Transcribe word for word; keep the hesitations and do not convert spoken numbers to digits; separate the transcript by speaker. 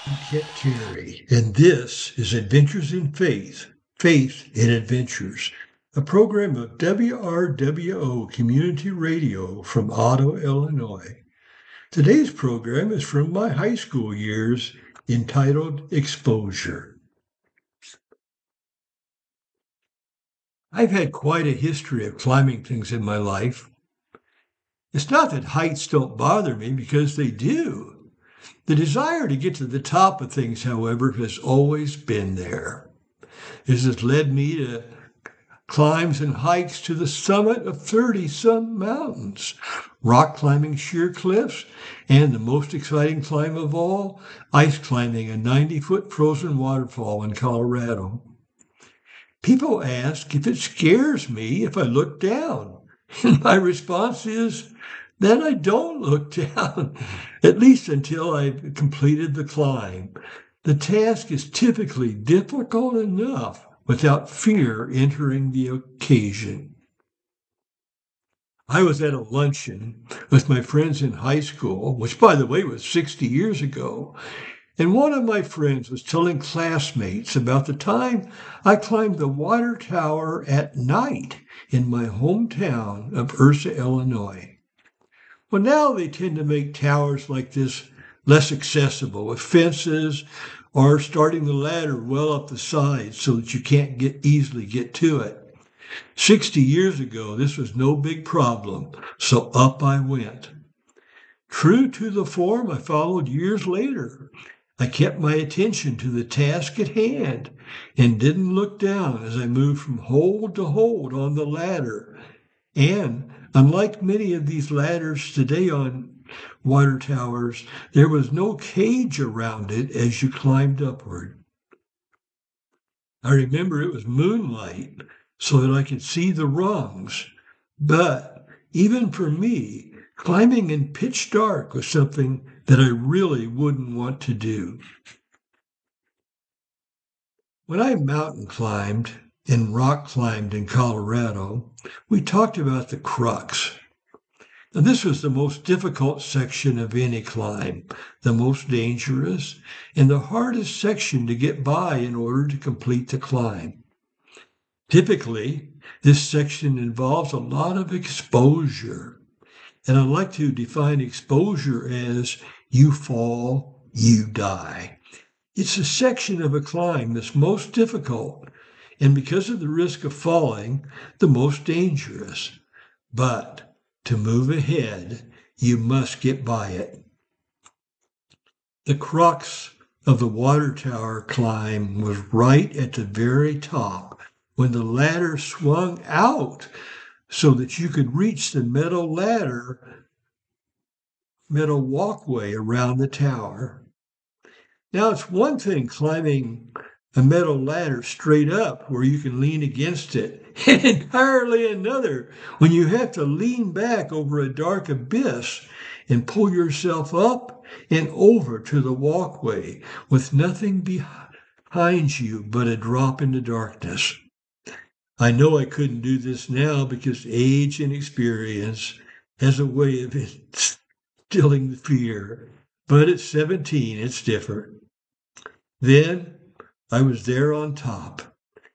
Speaker 1: Kent Terry, and this is Adventures in Faith, Faith in Adventures, a program of W R W O Community Radio from Otto, Illinois. Today's program is from my high school years, entitled Exposure. I've had quite a history of climbing things in my life. It's not that heights don't bother me, because they do. The desire to get to the top of things, however, has always been there. This has led me to climbs and hikes to the summit of thirty-some mountains, rock climbing sheer cliffs, and the most exciting climb of all, ice climbing a ninety-foot frozen waterfall in Colorado. People ask if it scares me if I look down, and my response is that I don't look down, at least until I've completed the climb. The task is typically difficult enough without fear entering the occasion. I was at a luncheon with my friends in high school, which, by the way, was sixty years ago, and one of my friends was telling classmates about the time I climbed the water tower at night in my hometown of Ursa, Illinois. Well, now they tend to make towers like this less accessible with fences or starting the ladder well up the sides so that you can't get easily get to it. Sixty years ago, this was no big problem, so up I went. True to the form I followed years later, I kept my attention to the task at hand and didn't look down as I moved from hold to hold on the ladder. And unlike many of these ladders today on water towers, there was no cage around it as you climbed upward. I remember it was moonlight so that I could see the rungs, but even for me, climbing in pitch dark was something that I really wouldn't want to do. When I mountain climbed and rock climbed in Colorado, we talked about the crux. Now, this was the most difficult section of any climb, the most dangerous, and the hardest section to get by in order to complete the climb. Typically, this section involves a lot of exposure, and I like to define exposure as you fall, you die. It's a section of a climb that's most difficult, and because of the risk of falling, the most dangerous. But to move ahead, you must get by it. The crux of the water tower climb was right at the very top when the ladder swung out so that you could reach the metal ladder, metal walkway around the tower. Now, it's one thing climbing a metal ladder straight up where you can lean against it, and entirely another when you have to lean back over a dark abyss and pull yourself up and over to the walkway with nothing behind you but a drop into darkness. I know I couldn't do this now because age and experience has a way of instilling the fear, but at seventeen, it's different. Then I was there on top,